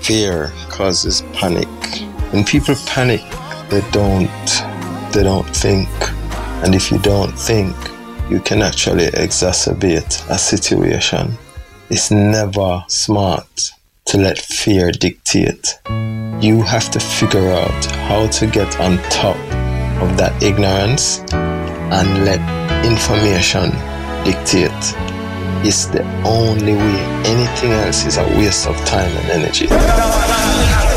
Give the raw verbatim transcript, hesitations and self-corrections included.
Fear causes panic. When people panic, they don't they don't think. And if you don't think, you can actually exacerbate a situation. It's never smart to let fear dictate. You have to figure out how to get on top of that ignorance and let information dictate. It's the only way. Anything else is a waste of time and energy.